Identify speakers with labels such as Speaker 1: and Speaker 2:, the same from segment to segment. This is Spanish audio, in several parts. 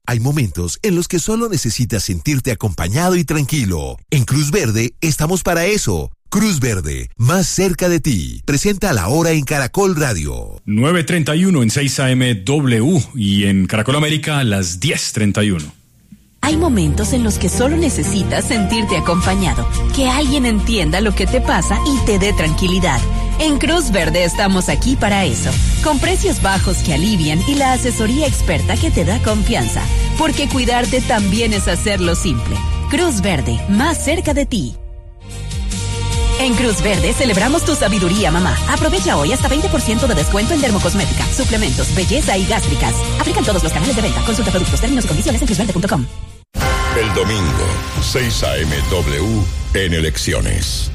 Speaker 1: Hay momentos en los que solo necesitas sentirte acompañado y tranquilo. En Cruz Verde estamos para eso. Cruz Verde, más cerca de ti. Presenta La Hora en Caracol Radio.
Speaker 2: 9:31 en 6 AM W y en Caracol América a las 10:31.
Speaker 3: Hay momentos en los que solo necesitas sentirte acompañado, que alguien entienda lo que te pasa y te dé tranquilidad. En Cruz Verde estamos aquí para eso, con precios bajos que alivian y la asesoría experta que te da confianza, porque cuidarte también es hacerlo simple. Cruz Verde, más cerca de ti. En Cruz Verde celebramos tu sabiduría, mamá. Aprovecha hoy hasta 20% de descuento en dermocosmética, suplementos, belleza y gástricas. Aplican todos los canales de venta. Consulta productos, términos y condiciones en cruzverde.com.
Speaker 4: El domingo, 6 AM W en elecciones.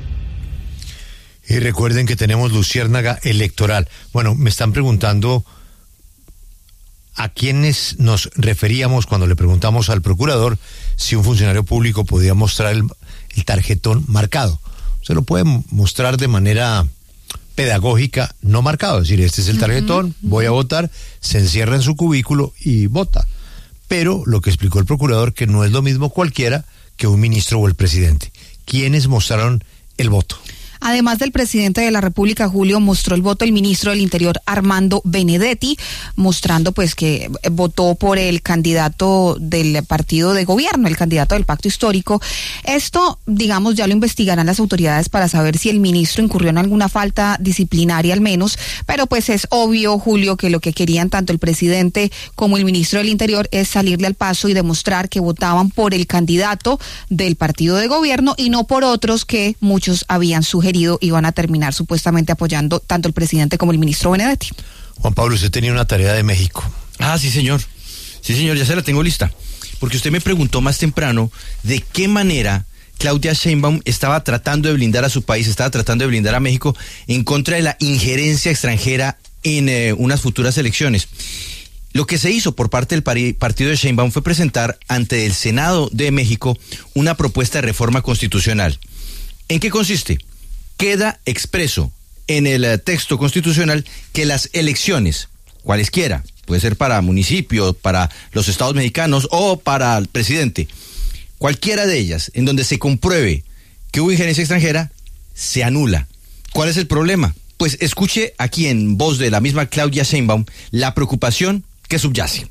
Speaker 5: Y recuerden que tenemos luciérnaga electoral. Bueno, me están preguntando a quiénes nos referíamos cuando le preguntamos al procurador si un funcionario público podía mostrar el tarjetón marcado. Se lo puede mostrar de manera pedagógica, no marcado. Es decir, este es el tarjetón, voy a votar, se encierra en su cubículo y vota. Pero lo que explicó el procurador, que no es lo mismo cualquiera que un ministro o el presidente. ¿Quiénes mostraron el voto?
Speaker 6: Además del presidente de la República, Julio, mostró el voto el ministro del Interior, Armando Benedetti, mostrando pues que votó por el candidato del partido de gobierno, el candidato del pacto histórico. Esto, digamos, ya lo investigarán las autoridades para saber si el ministro incurrió en alguna falta disciplinaria al menos, pero pues es obvio, Julio, que lo que querían tanto el presidente como el ministro del Interior es salirle al paso y demostrar que votaban por el candidato del partido de gobierno y no por otros que muchos habían sugerido iban a terminar supuestamente apoyando tanto el presidente como el ministro Benedetti.
Speaker 5: Juan Pablo, usted tenía una tarea de México.
Speaker 7: Ah, sí, señor. Sí, señor, ya se la tengo lista. Porque usted me preguntó más temprano de qué manera Claudia Sheinbaum estaba tratando de blindar a su país, estaba tratando de blindar a México en contra de la injerencia extranjera en unas futuras elecciones. Lo que se hizo por parte del partido de Sheinbaum fue presentar ante el Senado de México una propuesta de reforma constitucional. ¿En qué consiste? Queda expreso en el texto constitucional que las elecciones, cualesquiera, puede ser para municipios, para los estados mexicanos o para el presidente, cualquiera de ellas, en donde se compruebe que hubo injerencia extranjera, se anula. ¿Cuál es el problema? Pues escuche aquí en voz de la misma Claudia Sheinbaum la preocupación que subyace.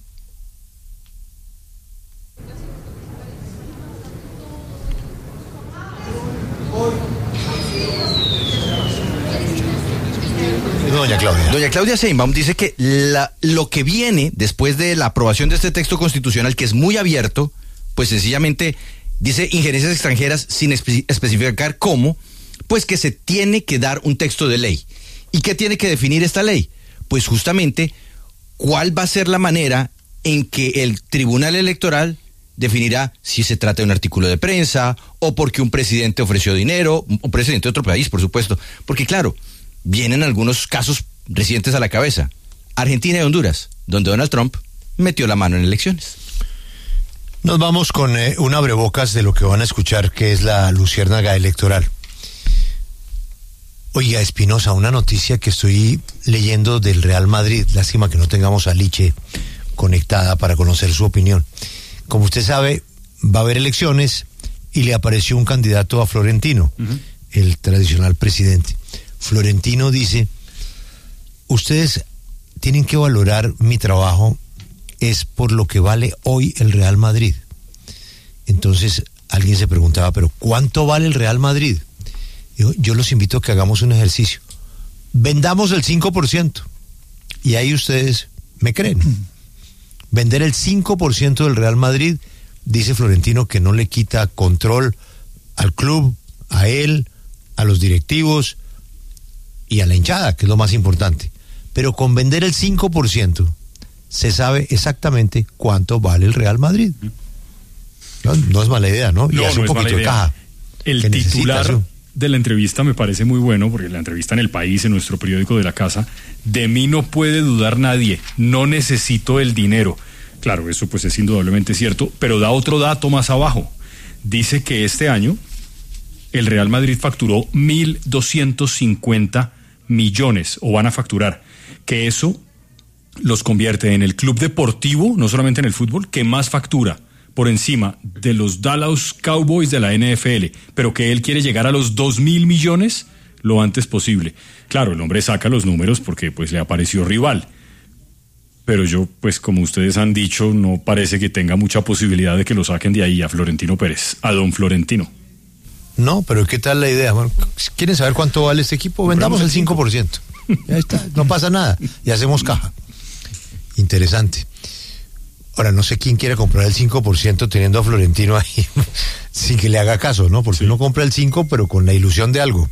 Speaker 7: Doña Claudia Sheinbaum dice que lo que viene después de la aprobación de este texto constitucional, que es muy abierto, pues sencillamente dice injerencias extranjeras sin especificar cómo, pues que se tiene que dar un texto de ley. ¿Y qué tiene que definir esta ley? Pues justamente cuál va a ser la manera en que el Tribunal Electoral definirá si se trata de un artículo de prensa o porque un presidente ofreció dinero, un presidente de otro país, por supuesto, porque claro, vienen algunos casos recientes a la cabeza. Argentina y Honduras, donde Donald Trump metió la mano en elecciones.
Speaker 5: Nos vamos con un abrebocas de lo que van a escuchar, que es la luciérnaga electoral. Oiga, Espinosa, una noticia que estoy leyendo del Real Madrid. Lástima que no tengamos a Liche conectada para conocer su opinión. Como usted sabe, va a haber elecciones y le apareció un candidato a Florentino, el tradicional presidente. Florentino dice: ustedes tienen que valorar mi trabajo es por lo que vale hoy el Real Madrid. Entonces alguien se preguntaba, pero ¿cuánto vale el Real Madrid? Yo los invito a que hagamos un ejercicio. Vendamos el 5% y ahí ustedes me creen. Vender el 5% del Real Madrid, dice Florentino, que no le quita control al club, a él, a los directivos y a la hinchada, que es lo más importante. Pero con vender el 5% se sabe exactamente cuánto vale el Real Madrid. No es mala idea, ¿no? Y
Speaker 2: no,
Speaker 5: hace un poquito de caja.
Speaker 2: El titular de la entrevista me parece muy bueno, porque la entrevista en El País, en nuestro periódico de la casa: de mí no puede dudar nadie, no necesito el dinero. Claro, eso pues es indudablemente cierto, pero da otro dato más abajo. Dice que este año el Real Madrid facturó 1.250 millones, o van a facturar, que eso los convierte en el club deportivo, no solamente en el fútbol, que más factura por encima de los Dallas Cowboys de la NFL, pero que él quiere llegar a los 2.000 millones lo antes posible. Claro, el hombre saca los números porque pues le apareció rival. Pero yo, pues como ustedes han dicho, no parece que tenga mucha posibilidad de que lo saquen de ahí a Florentino Pérez, a don Florentino.
Speaker 5: No, pero ¿qué tal la idea? Bueno, ¿quieren saber cuánto vale este equipo? Vendamos el 5%. Ya está, no pasa nada. Y hacemos caja. Interesante. Ahora, no sé quién quiere comprar el 5% teniendo a Florentino ahí sin que le haga caso, ¿no? Porque uno compra el 5%, pero con la ilusión de algo.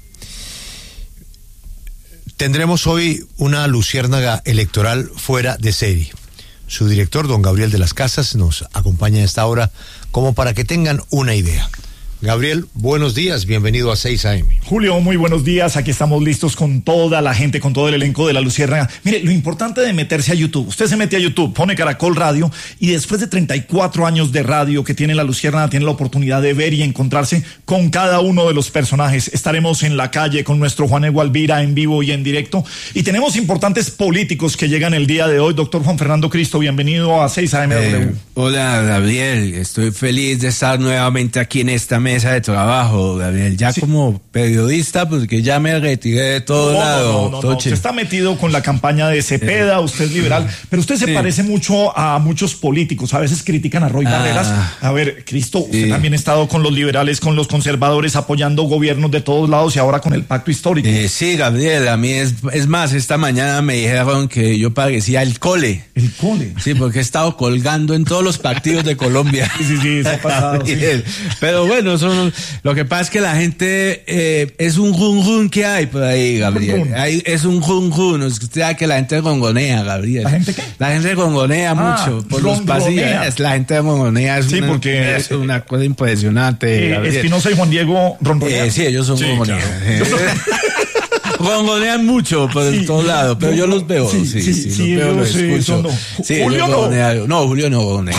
Speaker 5: Tendremos hoy una luciérnaga electoral fuera de serie. Su director, don Gabriel de las Casas, nos acompaña a esta hora como para que tengan una idea. Gabriel, buenos días, bienvenido a 6 AM.
Speaker 8: Julio, muy buenos días, aquí estamos listos con toda la gente, con todo el elenco de La Luciérnaga. Mire, lo importante de meterse a YouTube, usted se mete a YouTube, pone Caracol Radio y después de 34 años de radio que tiene La Luciérnaga, tiene la oportunidad de ver y encontrarse con cada uno de los personajes. Estaremos en la calle con nuestro Juan Egualvira en vivo y en directo y tenemos importantes políticos que llegan el día de hoy. Doctor Juan Fernando Cristo, bienvenido a 6 AM.
Speaker 9: Hola, Gabriel, estoy feliz de estar nuevamente aquí en esta mesa de trabajo, Gabriel, ya como periodista, porque ya me retiré de todo lado.
Speaker 8: No, usted está metido con la campaña de Cepeda, usted es liberal, pero usted se parece mucho a muchos políticos, a veces critican a Roy Barreras. A ver, Cristo, usted también ha estado con los liberales, con los conservadores, apoyando gobiernos de todos lados y ahora con el pacto histórico.
Speaker 9: Sí, Gabriel, a mí es más, esta mañana me dijeron que yo parecía el cole.
Speaker 8: ¿El cole?
Speaker 9: Sí, porque he estado colgando en todos los partidos de Colombia.
Speaker 8: Sí, eso ha pasado. Sí.
Speaker 9: Pero bueno, lo que pasa es que la gente es un run que hay por ahí, Gabriel. Es un run. Usted sabe que la gente gongonea, Gabriel.
Speaker 8: ¿La gente qué?
Speaker 9: La gente gongonea mucho por los pasillos. La gente gongonea es una cosa impresionante.
Speaker 8: Espinosa y Juan Diego ronronean.
Speaker 9: Sí, ellos son gongoneas. Claro. Gongonean mucho por todos lados, pero yo los veo. Sí, los escucho.
Speaker 8: Julio no.
Speaker 9: No, Julio no gongonea.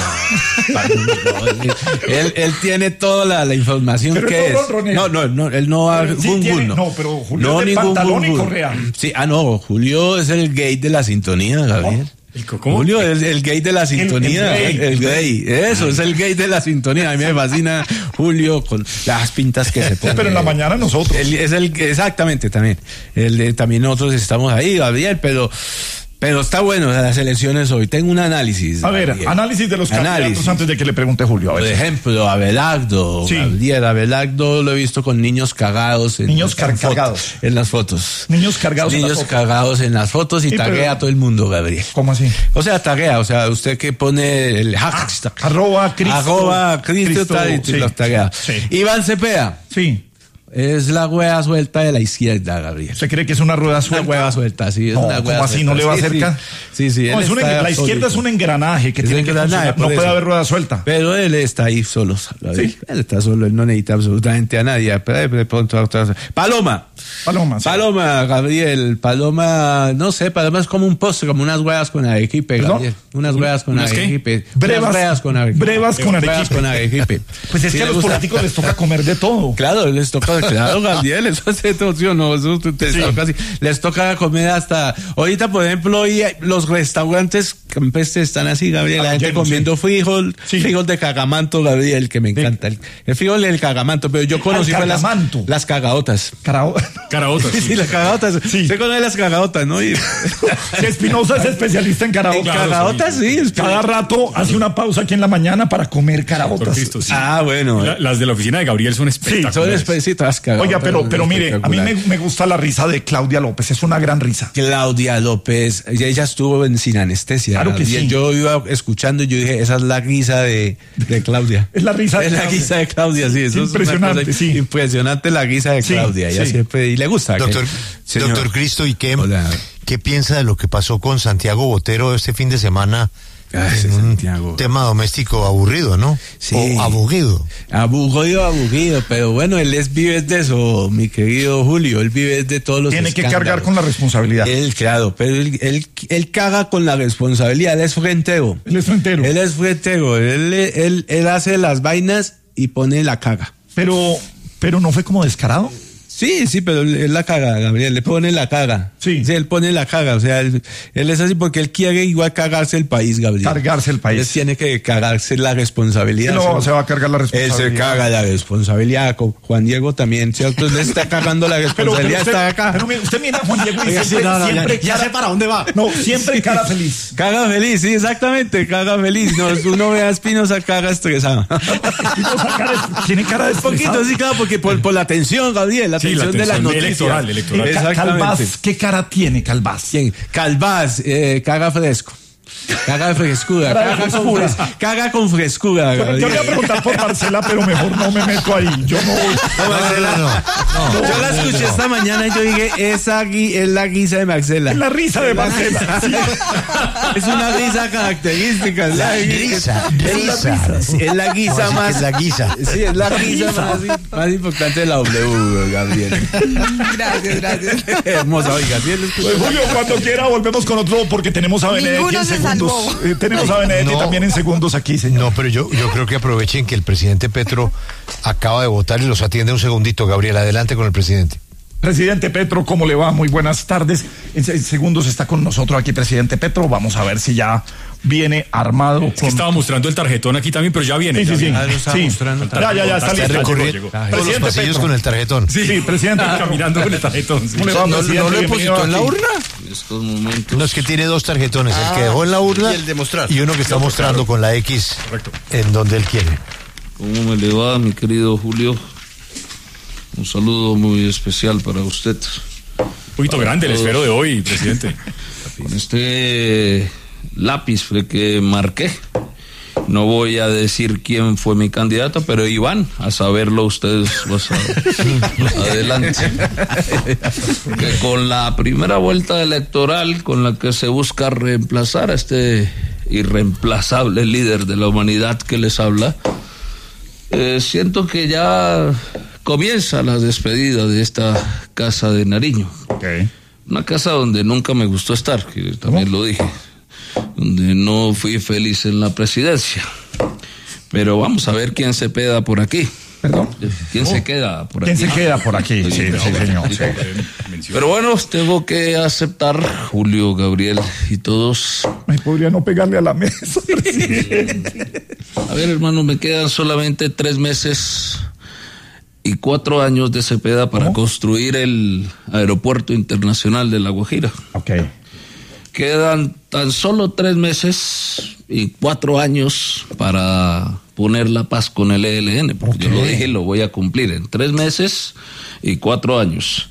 Speaker 9: Él tiene toda la información pero que es. No, él no va no.
Speaker 8: No, pero Julio es de pantalón y correa.
Speaker 9: Sí, Julio es el gay de la sintonía, Gabriel.
Speaker 2: ¿Cómo?
Speaker 9: Julio es el gay de la sintonía. El gay. Eso, es el gay de la sintonía. A mí me fascina Julio con las pintas que se pone.
Speaker 8: Pero en la mañana nosotros.
Speaker 9: Exactamente, también. También nosotros estamos ahí, Gabriel, pero está bueno las elecciones hoy. Tengo un análisis.
Speaker 8: A ver, análisis de los candidatos antes de que le pregunte Julio. A ver.
Speaker 9: Por ejemplo, Abelardo.
Speaker 8: Sí.
Speaker 9: Abelardo lo he visto con niños cagados.
Speaker 8: Cargados.
Speaker 9: En las fotos.
Speaker 8: Niños cargados
Speaker 9: en las fotos y taguea a todo el mundo, Gabriel.
Speaker 8: ¿Cómo así?
Speaker 9: O sea, taguea. O sea, usted que pone el hashtag.
Speaker 8: @Cristo
Speaker 9: tal, y los taguea.
Speaker 8: Sí.
Speaker 9: Iván Cepeda.
Speaker 8: Sí.
Speaker 9: Es la rueda suelta de la izquierda, Gabriel.
Speaker 8: ¿Usted cree que es una rueda suelta?
Speaker 9: Una rueda suelta, sí. Es una rueda
Speaker 8: ¿cómo así?
Speaker 9: suelta.
Speaker 8: ¿No le va a acercar?
Speaker 9: Sí.
Speaker 8: La izquierda es un engranaje que tiene que funcionar. No puede haber rueda suelta.
Speaker 9: Pero él está ahí solo.
Speaker 8: Sí.
Speaker 9: Él está solo, él no necesita absolutamente a nadie. De pronto, Paloma, Gabriel. Paloma, no sé, Paloma es como un postre, como unas huevas con arequipe, Gabriel. Unas huevas con arequipe.
Speaker 8: Brevas con arequipe. Pues es que a los políticos les toca comer de todo.
Speaker 9: Claro, les toca, Gabriel, eso hace todo, ¿sí o no? Eso toca así. Les toca comer hasta, ahorita por ejemplo, hoy los restaurantes campestres están así, Gabriel, la gente comiendo frijol de cagamanto, Gabriel, que me encanta. El frijol del cagamanto, pero yo conocí las cagaotas.
Speaker 2: Caraotas.
Speaker 9: Sí, las cagaotas. Sí. Usted conoce las cagaotas, ¿no?
Speaker 8: Espinosa es especialista en caraotas.
Speaker 9: Cagaotas, sí.
Speaker 8: Cada rato hace una pausa aquí en la mañana para comer caraotas.
Speaker 9: Bueno.
Speaker 2: Las de la oficina de Gabriel son espectaculares.
Speaker 9: Sí, todas cagaotas.
Speaker 8: Oiga, pero mire, a mí me gusta la risa de Claudia López, es una gran risa.
Speaker 9: Claudia López, ella estuvo sin anestesia.
Speaker 8: Claro que sí.
Speaker 9: Yo iba escuchando y yo dije, esa es la risa de Claudia.
Speaker 8: Es la risa de
Speaker 9: Claudia. Es la risa de Claudia, sí. Eso
Speaker 8: impresionante,
Speaker 9: es impresionante la risa de Claudia. Ella siempre, y le gusta.
Speaker 5: Doctor Cristo, ¿y qué piensa de lo que pasó con Santiago Botero este fin de semana? Un tema doméstico aburrido, ¿no?
Speaker 9: Sí.
Speaker 5: O aburrido.
Speaker 9: Aburrido, pero bueno, él vive de eso, mi querido Julio, él vive de todos los
Speaker 8: escándalos. Tiene que cargar con la responsabilidad.
Speaker 9: Claro, pero él caga con la responsabilidad, él es frentero. Él hace las vainas y pone la caga.
Speaker 8: Pero no fue como descarado.
Speaker 9: Sí, pero él la caga, Gabriel, le pone la caga.
Speaker 8: Sí,
Speaker 9: él pone la caga, o sea, él es así porque él quiere igual cagarse el país, Gabriel.
Speaker 8: Cargarse el país.
Speaker 9: Él tiene que cagarse la responsabilidad.
Speaker 8: No, se va a cargar la responsabilidad.
Speaker 9: Él se caga la responsabilidad. Juan Diego también, ¿cierto? Él está cagando la responsabilidad, está acá.
Speaker 8: Pero usted mira a Juan Diego y siempre
Speaker 5: ya sé para dónde va.
Speaker 8: No, siempre cara feliz.
Speaker 9: Caga feliz, sí, exactamente, caga feliz. No, uno ve a Espinosa caga estresado.
Speaker 8: Tiene cara de
Speaker 9: poquito, sí, claro, porque por la tensión, Gabriel, la tensión de las noticias.
Speaker 2: Electoral.
Speaker 8: Calvás, ¿qué cara tiene Calvás?
Speaker 9: ¿Quién? Calvás, caga fresco. Caga frescura, caga con frescura.
Speaker 8: Yo voy a preguntar por Marcela, pero mejor no me meto ahí. Yo no voy.
Speaker 9: No. Yo la escuché esta mañana y yo dije, esa es la guisa de Marcela.
Speaker 8: Es la risa de Marcela. Sí.
Speaker 9: Es una risa característica. Es la
Speaker 5: guisa.
Speaker 9: Es la guisa más.
Speaker 5: Es la guisa.
Speaker 9: Sí, es la guisa más importante de la W, Gabriel.
Speaker 6: Gracias.
Speaker 9: Hermosa, oiga.
Speaker 8: Pues, Julio, cuando quiera volvemos con otro porque tenemos a Benedetti en segundos. Tenemos a Benedetti también en segundos aquí, señor.
Speaker 5: No, pero yo creo que aprovechen que el presidente Petro acaba de votar y los atiende un segundito. Gabriel, adelante con el presidente.
Speaker 8: Presidente Petro, ¿cómo le va? Muy buenas tardes. En segundos está con nosotros aquí presidente Petro. Vamos a ver si ya viene armado.
Speaker 2: Es que estaba mostrando el tarjetón aquí también, pero ya viene.
Speaker 8: Sí.
Speaker 2: Ya
Speaker 8: está listo.
Speaker 5: Todos los pasillos con el tarjetón.
Speaker 8: Sí, presidente.
Speaker 2: Caminando con el tarjetón. Sí.
Speaker 8: ¿No
Speaker 9: lo depositó en la urna?
Speaker 7: En estos momentos.
Speaker 5: No, es que tiene dos tarjetones, el que dejó en la urna
Speaker 9: y el de mostrar.
Speaker 5: Y uno que está mostrando con la X.
Speaker 2: Correcto.
Speaker 5: En donde él quiere.
Speaker 7: ¿Cómo me le va, mi querido Julio? Un saludo muy especial para usted.
Speaker 2: Un poquito grande el esfero de hoy, presidente.
Speaker 7: Con este lápiz fue que marqué. No voy a decir quién fue mi candidato, pero Iván, a saberlo ustedes adelante. Que con la primera vuelta electoral con la que se busca reemplazar a este irreemplazable líder de la humanidad que les habla, siento que ya comienza la despedida de esta casa de Nariño.
Speaker 8: Okay.
Speaker 7: Una casa donde nunca me gustó estar, que también lo dije, donde no fui feliz en la presidencia. Pero vamos a ver quién se queda por aquí.
Speaker 8: ¿Perdón?
Speaker 7: ¿Quién se queda por aquí?
Speaker 8: ¿Quién se queda por aquí? Sí, señor.
Speaker 7: Pero bueno, tengo que aceptar, Julio, Gabriel y todos.
Speaker 8: Me podría no pegarle a la mesa, presidente.
Speaker 7: A ver, hermano, me quedan solamente 3 meses y 4 años de Cepeda para construir el aeropuerto internacional de La Guajira.
Speaker 8: Okay.
Speaker 7: Quedan tan solo 3 meses y 4 años para poner la paz con el ELN, porque yo lo dije y lo voy a cumplir en 3 meses y 4 años.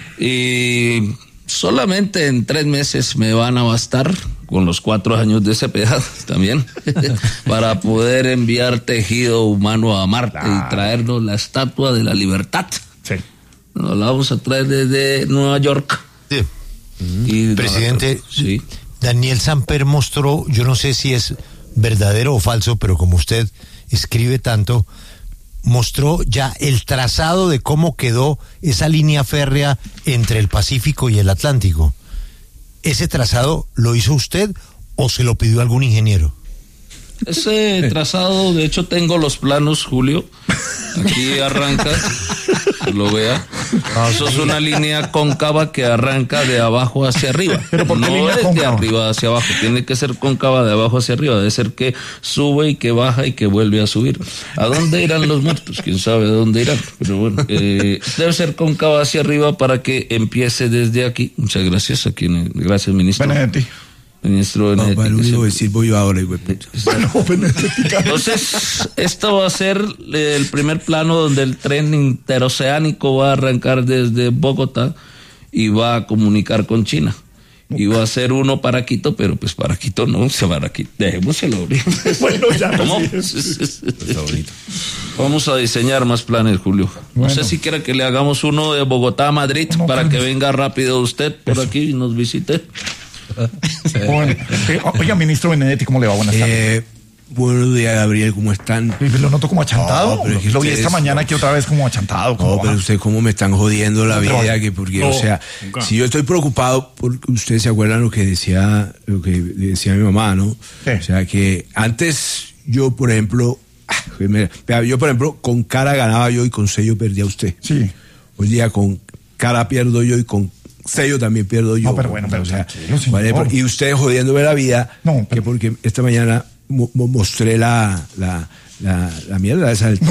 Speaker 7: Y solamente en 3 meses me van a bastar, con los 4 años de Cepeda también, para poder enviar tejido humano a Marte y traernos la Estatua de la Libertad.
Speaker 8: Sí.
Speaker 7: Nos la vamos a traer desde Nueva York.
Speaker 5: Sí.
Speaker 7: Y
Speaker 5: presidente,
Speaker 7: sí.
Speaker 5: Daniel Samper mostró, yo no sé si es verdadero o falso, pero como usted escribe tanto, mostró ya el trazado de cómo quedó esa línea férrea entre el Pacífico y el Atlántico. ¿Ese trazado lo hizo usted o se lo pidió algún ingeniero?
Speaker 7: Ese trazado, de hecho tengo los planos, Julio. Aquí arranca, que lo vea. Eso es una línea cóncava que arranca de abajo hacia arriba.
Speaker 8: ¿Pero por qué
Speaker 7: no
Speaker 8: línea
Speaker 7: es
Speaker 8: cóncava?
Speaker 7: de arriba hacia abajo, tiene que ser cóncava de abajo hacia arriba. Debe ser que sube y que baja y que vuelve a subir. ¿A dónde irán los muertos? ¿Quién sabe a dónde irán? Pero bueno, debe ser cóncava hacia arriba para que empiece desde aquí. Muchas gracias. Gracias, ministro.
Speaker 8: Benedetti.
Speaker 7: Ministro Benedetti.
Speaker 9: No, bueno, digo decir voy ahora, güey.
Speaker 8: Bueno, Benedetti.
Speaker 7: Entonces, esto va a ser el primer plano donde el tren interoceánico va a arrancar desde Bogotá y va a comunicar con China. Y va a ser uno para Quito, pero pues para Quito no, se va a Quito. Dejémoselo.
Speaker 8: Bueno, ya.
Speaker 7: ¿Cómo?
Speaker 9: Está bonito.
Speaker 7: Vamos a diseñar más planes, Julio.
Speaker 8: Bueno.
Speaker 7: No sé si quiera que le hagamos uno de Bogotá a Madrid para que venga rápido usted por aquí y nos visite.
Speaker 8: Bueno, oiga, ministro Benedetti, ¿cómo le va? Buenas tardes.
Speaker 9: Buenos días, Gabriel, ¿cómo están?
Speaker 8: Lo noto como achantado.
Speaker 9: No, pero es que
Speaker 8: lo vi esta mañana aquí otra vez como achantado.
Speaker 9: No, pero usted cómo me están jodiendo la vida, que porque, o sea,
Speaker 2: nunca.
Speaker 9: si yo estoy preocupado, porque ustedes se acuerdan lo que decía mi mamá, ¿no?
Speaker 8: Sí.
Speaker 9: O sea, que antes yo, por ejemplo, con cara ganaba yo y con sello perdía usted.
Speaker 8: Sí.
Speaker 10: Hoy día con cara pierdo yo y con sello también pierdo yo.
Speaker 8: No, pero bueno, pero
Speaker 10: o sea,
Speaker 8: sí,
Speaker 10: vale, y ustedes jodiéndome la vida,
Speaker 8: no, pero...
Speaker 10: que porque esta mañana mostré la mierda esa del
Speaker 8: no.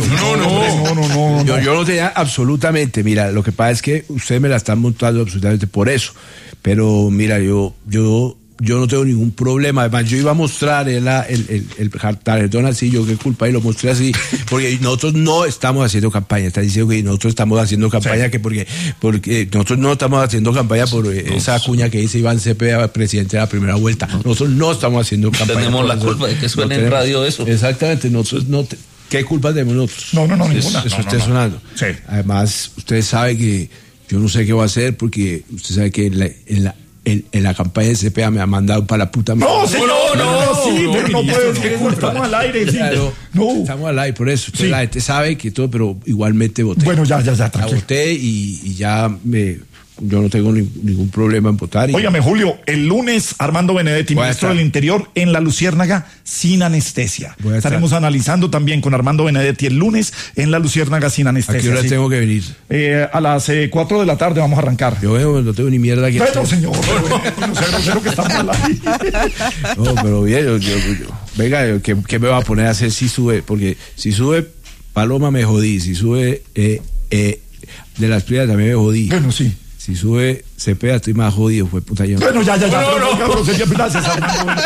Speaker 10: Yo no tenía absolutamente, mira, lo que pasa es que ustedes me la están montando absolutamente por eso, pero mira, yo no tengo ningún problema. Además, yo iba a mostrar el tarjetón así, yo qué culpa, y lo mostré así, porque nosotros no estamos haciendo campaña. Está diciendo que nosotros estamos haciendo campaña, sí, que porque nosotros no estamos haciendo campaña por esa cuña que dice Iván Cepeda, presidente de la primera vuelta. Nosotros no estamos haciendo campaña.
Speaker 11: Tenemos la culpa de que suene en radio eso.
Speaker 10: Exactamente, nosotros no. ¿Qué culpa tenemos nosotros?
Speaker 8: No, ninguna.
Speaker 10: Eso esté sonando.
Speaker 8: Sí.
Speaker 10: Además, usted sabe que yo no sé qué va a hacer, porque usted sabe que en la campaña de CPA me ha mandado para la puta madre.
Speaker 8: No, señor, pero no puede decir, estamos al aire.
Speaker 10: Claro,
Speaker 8: no.
Speaker 10: Estamos al aire, por eso.
Speaker 8: Sí.
Speaker 10: La gente sabe que todo, pero igualmente voté.
Speaker 8: Bueno, ya,
Speaker 10: la
Speaker 8: tranquilo.
Speaker 10: voté y ya yo no tengo ningún problema en votar.
Speaker 8: Óigame, Julio, el lunes Armando Benedetti, ministro del Interior, en La Luciérnaga, sin anestesia. Estaremos analizando también con Armando Benedetti el lunes en La Luciérnaga sin anestesia.
Speaker 10: ¿A qué hora tengo que venir?
Speaker 8: A las 4 de la tarde vamos a arrancar.
Speaker 10: Yo no tengo ni mierda que
Speaker 8: hacer. Señor, no sea grosero que estamos al aire.
Speaker 10: No, pero bien, yo venga, ¿qué me va a poner a hacer si sube? Porque si sube Paloma me jodí, si sube de las Prias también me jodí.
Speaker 8: Bueno, sí.
Speaker 10: Si sube Cepeda estoy más jodido, fue puta yo.
Speaker 8: Bueno, ya. Gracias, Armando.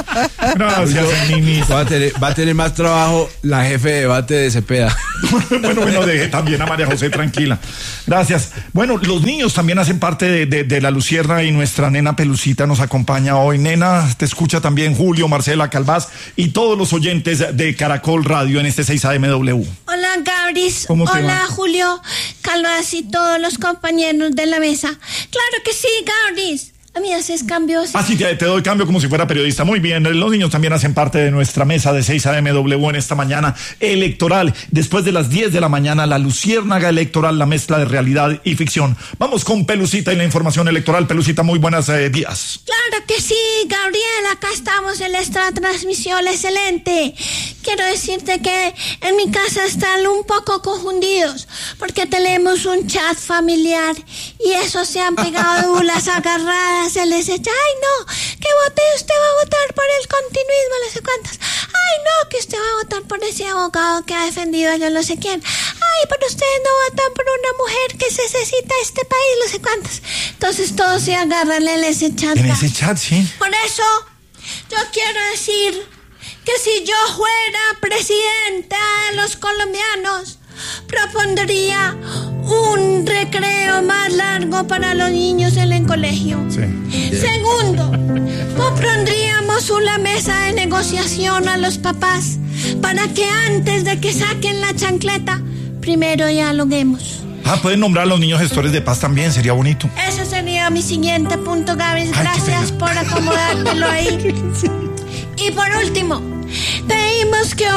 Speaker 8: Gracias,
Speaker 10: va a tener más trabajo la jefe de debate de Cepeda.
Speaker 8: Bueno, deje también a María José tranquila. Gracias. Bueno, los niños también hacen parte de La Luciérnaga y nuestra nena Pelucita nos acompaña hoy. Nena, te escucha también Julio, Marcela, Calvás y todos los oyentes de Caracol Radio en este 6AMW.
Speaker 12: Hola, Gabris. Hola, Julio, Calvás y todos los compañeros de la mesa. Claro que sí, Gabris. A mí haces cambios.
Speaker 8: Sí, te doy cambio como si fuera periodista. Muy bien, los niños también hacen parte de nuestra mesa de 6AMW en esta mañana electoral. Después de las 10 de la mañana, La Luciérnaga Electoral, la mezcla de realidad y ficción. Vamos con Pelucita y la información electoral. Pelucita, muy buenos días.
Speaker 12: Claro que sí, Gabriel, acá estamos en esta transmisión excelente. Quiero decirte que en mi casa están un poco confundidos porque tenemos un chat familiar y eso se han pegado las agarradas. Se les echa, ay no, que usted va a votar por el continuismo, no sé cuántas. Ay no, que usted va a votar por ese abogado que ha defendido a yo no sé quién. Ay, pero ustedes no votan por una mujer que se necesita este país, no sé cuántas. Entonces todos se agarran en ese chat.
Speaker 8: En ese chat, sí.
Speaker 12: Por eso, yo quiero decir que si yo fuera presidenta de los colombianos, propondría un recreo más largo para los niños en el colegio. Sí. Segundo, propondríamos una mesa de negociación a los papás para que antes de que saquen la chancleta, primero dialoguemos.
Speaker 8: Pueden nombrar a los niños gestores de paz también, sería bonito.
Speaker 12: Ese sería mi siguiente punto, Gabriel. Gracias por acomodártelo ahí. Y por último, pedimos que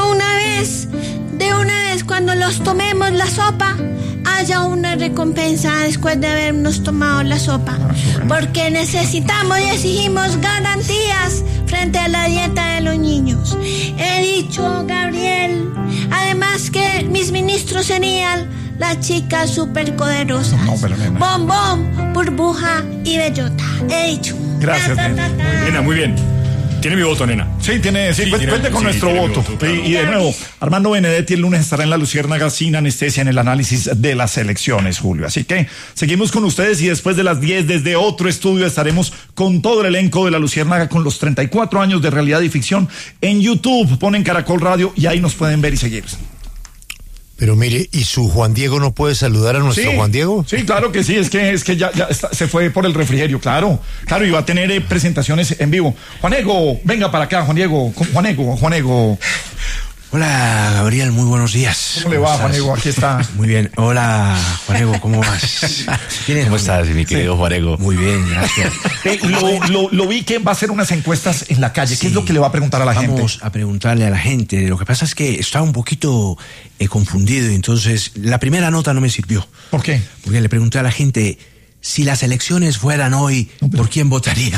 Speaker 12: de una vez cuando los tomemos la sopa, haya una recompensa después de habernos tomado la sopa. Porque necesitamos y exigimos garantías frente a la dieta de los niños. He dicho, Gabriel, además que mis ministros serían las chicas superpoderosas. Bombón, burbuja y bellota. He dicho.
Speaker 8: Gracias,
Speaker 2: nena. Muy bien. Tiene mi voto, nena.
Speaker 8: Sí, cuente con nuestro voto. Claro. Y de nuevo, Armando Benedetti el lunes estará en La Luciérnaga sin anestesia en el análisis de las elecciones, Julio. Así que seguimos con ustedes y después de las 10 desde otro estudio estaremos con todo el elenco de La Luciérnaga con los 34 años de realidad y ficción en YouTube. Ponen Caracol Radio y ahí nos pueden ver y seguir.
Speaker 5: Pero mire, ¿y su Juan Diego no puede saludar a nuestro Juan Diego?
Speaker 8: Sí, claro que sí, es que ya se fue por el refrigerio, claro, y va a tener presentaciones en vivo. Juanego, venga para acá, Juanego.
Speaker 10: Hola, Gabriel, muy buenos días.
Speaker 8: ¿Cómo le va, Juanego? Aquí está.
Speaker 10: Muy bien. Hola, Juanego, ¿cómo vas?
Speaker 11: ¿Cómo estás, mi querido Juanego?
Speaker 10: Muy bien, gracias.
Speaker 8: Lo vi que va a hacer unas encuestas en la calle. ¿Qué es lo que le va a preguntar a la gente?
Speaker 10: Vamos a preguntarle a la gente. Lo que pasa es que estaba un poquito confundido, entonces la primera nota no me sirvió.
Speaker 8: ¿Por qué?
Speaker 10: Porque le pregunté a la gente, si las elecciones fueran hoy, ¿por quién votaría?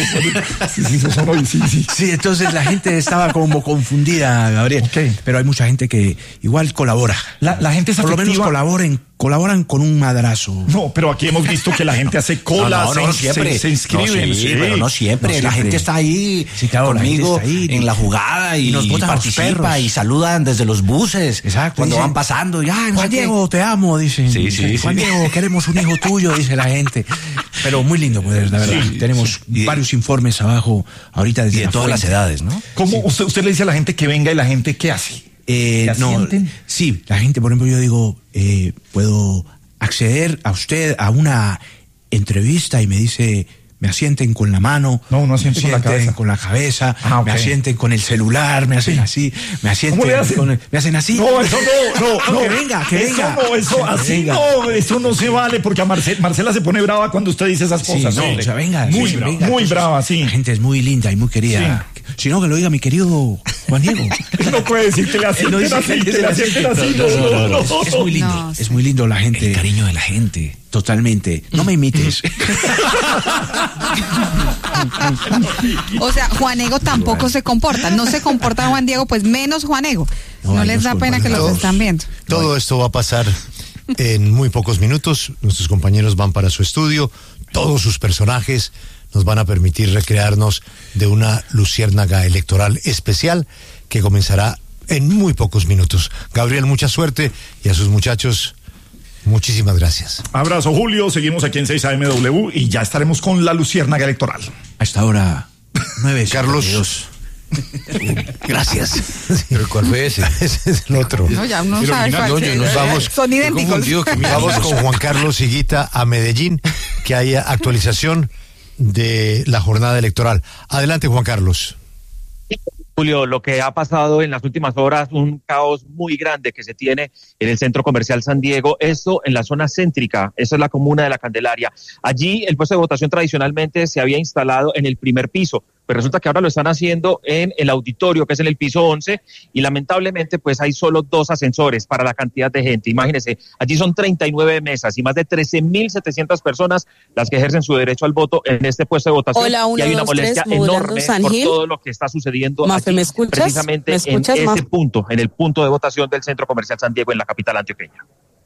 Speaker 10: Sí, entonces la gente estaba como confundida, Gabriel. Okay. Pero hay mucha gente que igual colabora.
Speaker 8: La gente es
Speaker 10: por
Speaker 8: afectiva.
Speaker 10: Lo menos colabora en colaboran con un madrazo.
Speaker 8: No, pero aquí hemos visto que la gente hace cola,
Speaker 13: siempre.
Speaker 8: Se inscriben.
Speaker 13: No, sí, pero no siempre. La gente está ahí conmigo en la jugada y nos participa y saludan desde los buses.
Speaker 10: Exacto.
Speaker 13: Cuando van pasando.
Speaker 10: Juan Diego, te amo, dicen.
Speaker 13: Sí.
Speaker 10: Juan Diego, queremos un hijo tuyo, dice la gente. Pero muy lindo, pues, la verdad.
Speaker 13: Sí.
Speaker 10: Tenemos varios informes abajo ahorita desde
Speaker 13: de todas las edades, ¿no?
Speaker 8: ¿Cómo usted le dice a la gente que venga y la gente qué hace?
Speaker 10: Sí, la gente, por ejemplo, yo digo, puedo acceder a usted a una entrevista y me dice, me asienten con la mano,
Speaker 8: no asienten
Speaker 10: con la cabeza,
Speaker 8: okay.
Speaker 10: Me asienten con el celular, me hacen así, me asienten
Speaker 8: ¿Cómo le hacen?
Speaker 10: me hacen así.
Speaker 8: No, eso no.
Speaker 10: Que venga.
Speaker 8: Eso no se vale porque a Marcela se pone brava cuando usted dice esas cosas.
Speaker 10: Venga.
Speaker 8: Muy brava, sí.
Speaker 10: La gente es muy linda y muy querida. Sí. Si no, que lo diga mi querido Juan Diego.
Speaker 8: No puede decir que le asienten así. No.
Speaker 10: Es muy lindo, es muy lindo la gente.
Speaker 13: El cariño de la gente.
Speaker 10: Totalmente. No me imites.
Speaker 6: O sea, Juan Diego tampoco se comporta. No se comporta Juan Diego, pues menos Juan Diego. No les da pena que los están viendo.
Speaker 5: Todo esto va a pasar en muy pocos minutos. Nuestros compañeros van para su estudio. Todos sus personajes nos van a permitir recrearnos de una luciérnaga electoral especial que comenzará en muy pocos minutos. Gabriel, mucha suerte y a sus muchachos, muchísimas gracias.
Speaker 8: Abrazo, Julio. Seguimos aquí en 6AMW y ya estaremos con la luciérnaga electoral.
Speaker 10: Hasta ahora, 9
Speaker 5: Carlos. Gracias.
Speaker 7: ¿Pero cuál fue ese?
Speaker 5: Ese es el otro.
Speaker 6: No, ya uno sabe cuál. Son idénticos.
Speaker 5: Vamos con Juan Carlos Higuita a Medellín, que haya actualización de la jornada electoral. Adelante, Juan Carlos.
Speaker 14: Julio, lo que ha pasado en las últimas horas, un caos muy grande que se tiene en el Centro Comercial San Diego, esto en la zona céntrica, eso es la comuna de La Candelaria. Allí el puesto de votación tradicionalmente se había instalado en el primer piso, pero resulta que ahora lo están haciendo en el auditorio, que es en el piso 11, y lamentablemente pues hay solo 2 ascensores para la cantidad de gente. Imagínense, allí son 39 mesas y más de 13.700 personas las que ejercen su derecho al voto en este puesto de votación.
Speaker 15: Hola,
Speaker 14: y hay una molestia enorme por todo lo que está sucediendo aquí,
Speaker 15: ¿me escuchas?
Speaker 14: precisamente en ese punto, en el punto de votación del Centro Comercial San Diego en la capital antioqueña.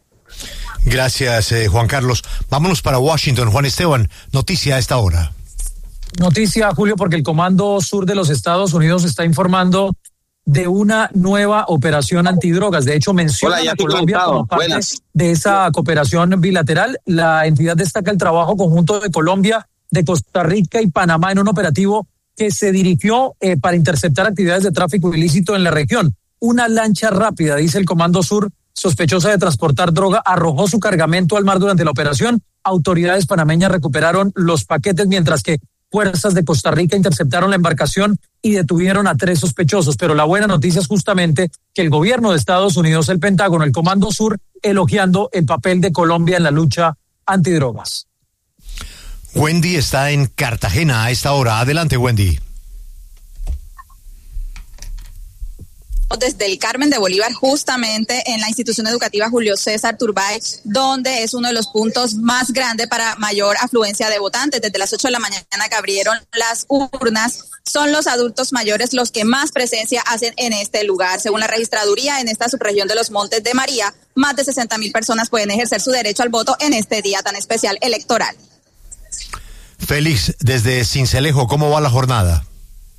Speaker 5: Gracias, Juan Carlos. Vámonos para Washington. Juan Esteban, noticia a esta hora.
Speaker 16: Noticia, Julio, porque el Comando Sur de los Estados Unidos está informando de una nueva operación antidrogas. De hecho, menciona a Colombia como parte de esa cooperación bilateral. La entidad destaca el trabajo conjunto de Colombia, de Costa Rica y Panamá en un operativo que se dirigió para interceptar actividades de tráfico ilícito en la región. Una lancha rápida, dice el Comando Sur, sospechosa de transportar droga, arrojó su cargamento al mar durante la operación. Autoridades panameñas recuperaron los paquetes, mientras que fuerzas de Costa Rica interceptaron la embarcación y detuvieron a 3 sospechosos. Pero la buena noticia es justamente que el gobierno de Estados Unidos, el Pentágono, el Comando Sur, elogiando el papel de Colombia en la lucha antidrogas.
Speaker 5: Wendy está en Cartagena a esta hora. Adelante, Wendy.
Speaker 17: Desde el Carmen de Bolívar, justamente en la institución educativa Julio César Turbay, donde es uno de los puntos más grandes para mayor afluencia de votantes. Desde las 8 de la mañana que abrieron las urnas, son los adultos mayores los que más presencia hacen en este lugar. Según la registraduría, en esta subregión de los Montes de María, más de 60,000 personas pueden ejercer su derecho al voto en este día tan especial electoral.
Speaker 5: Félix, desde Sincelejo, ¿cómo va la jornada?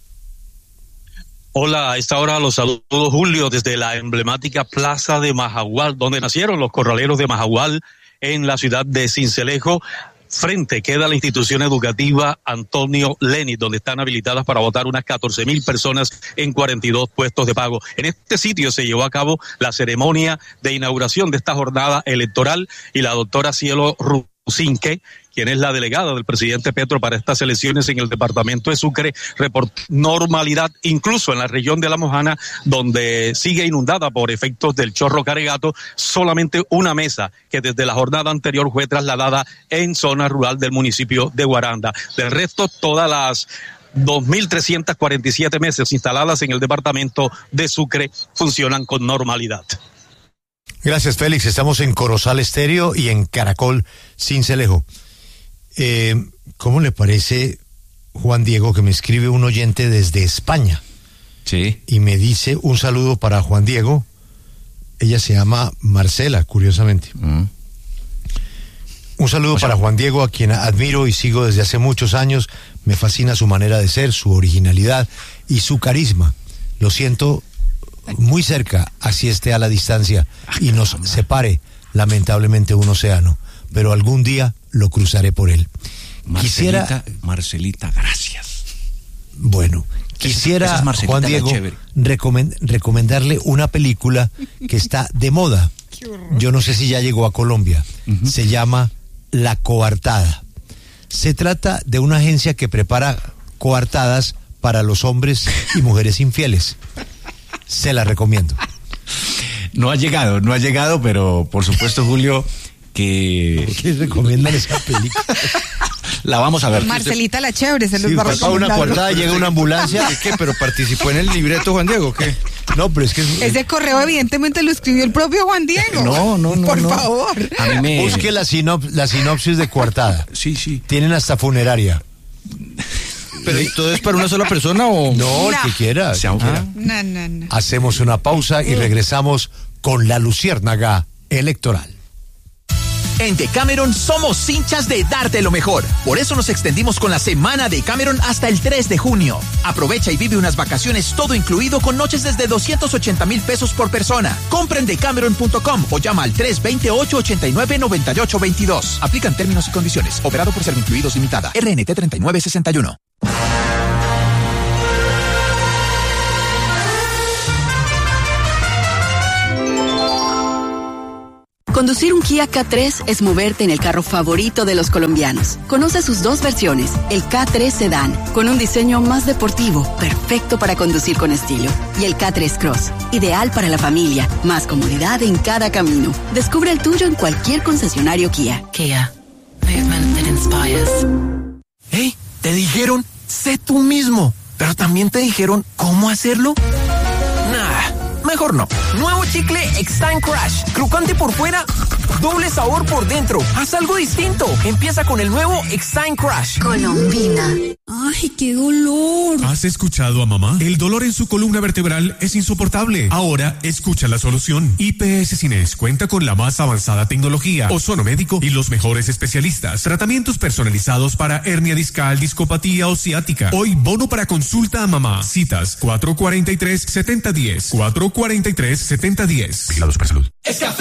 Speaker 18: Hola, a esta hora los saludos, Julio, desde la emblemática Plaza de Majagual, donde nacieron los corraleros de Majagual en la ciudad de Sincelejo. Frente queda la institución educativa Antonio Lenis, donde están habilitadas para votar unas 14,000 personas en 42 puestos de pago. En este sitio se llevó a cabo la ceremonia de inauguración de esta jornada electoral y la doctora Cielo Rusinque, quien es la delegada del presidente Petro para estas elecciones en el departamento de Sucre, reportó normalidad incluso en la región de La Mojana, donde sigue inundada por efectos del chorro Caregato. Solamente una mesa que desde la jornada anterior fue trasladada en zona rural del municipio de Guaranda. Del resto, todas las 2.347 mesas instaladas en el departamento de Sucre funcionan con normalidad.
Speaker 5: Gracias, Félix. Estamos en Corozal Estéreo y en Caracol Sincelejo. ¿Cómo le parece, Juan Diego, que me escribe un oyente desde España?
Speaker 7: Sí.
Speaker 5: Y me dice un saludo para Juan Diego. Ella se llama Marcela, curiosamente. Un saludo para Juan Diego, a quien admiro y sigo desde hace muchos años. Me fascina su manera de ser, su originalidad y su carisma. Lo siento muy cerca, así esté a la distancia y nos separe lamentablemente un océano, pero algún día lo cruzaré por él.
Speaker 13: Marcelita, gracias.
Speaker 5: Bueno, quisiera, Juan Diego, recomendarle una película que está de moda. Yo no sé si ya llegó a Colombia. Se llama La Coartada. Se trata de una agencia que prepara coartadas para los hombres y mujeres infieles. Se la recomiendo.
Speaker 13: No ha llegado, pero por supuesto, Julio, que...
Speaker 5: ¿Por qué recomiendan esa película?
Speaker 13: La vamos a ver.
Speaker 6: Marcelita la chévere, se los va a recomendar.
Speaker 5: Una coartada, llega una ambulancia.
Speaker 7: ¿Qué? ¿Pero participó en el libreto Juan Diego? ¿Qué?
Speaker 5: No, pero es que...
Speaker 6: Ese correo evidentemente lo escribió el propio Juan Diego.
Speaker 5: No.
Speaker 6: Por favor.
Speaker 5: Busque la sinopsis de coartada.
Speaker 7: Sí.
Speaker 5: Tienen hasta funeraria.
Speaker 7: ¿Pero todo es para una sola persona o...?
Speaker 5: No, el que quiera.
Speaker 6: No.
Speaker 5: Hacemos una pausa y regresamos con la luciérnaga electoral.
Speaker 15: En Decameron somos hinchas de darte lo mejor. Por eso nos extendimos con la semana de Decameron hasta el 3 de junio. Aprovecha y vive unas vacaciones todo incluido con noches desde 280,000 pesos por persona. Compra en decameron.com o llama al 328-89-9822. Aplican términos y condiciones. Operado por Servincluidos Limitada. RNT 3961.
Speaker 19: Conducir un Kia K3 es moverte en el carro favorito de los colombianos. Conoce sus dos versiones, el K3 Sedan, con un diseño más deportivo, perfecto para conducir con estilo. Y el K3 Cross, ideal para la familia, más comodidad en cada camino. Descubre el tuyo en cualquier concesionario Kia.
Speaker 20: Kia, movement that inspires.
Speaker 15: Hey, ¿te dijeron? Sé tú mismo. ¿Pero también te dijeron cómo hacerlo? Nah. Mejor no. Nuevo chicle Extime Crush. Crocante por fuera, doble sabor por dentro. Haz algo distinto. Empieza con el nuevo Extime Crush.
Speaker 20: Colombina.
Speaker 12: ¡Ay, qué dolor!
Speaker 21: ¿Has escuchado a mamá? El dolor en su columna vertebral es insoportable. Ahora escucha la solución. IPS Cines cuenta con la más avanzada tecnología, ozono médico y los mejores especialistas. Tratamientos personalizados para hernia discal, discopatía o ciática. Hoy bono para consulta a mamá. Citas 443-7010. 443-7010. Vigilados para salud.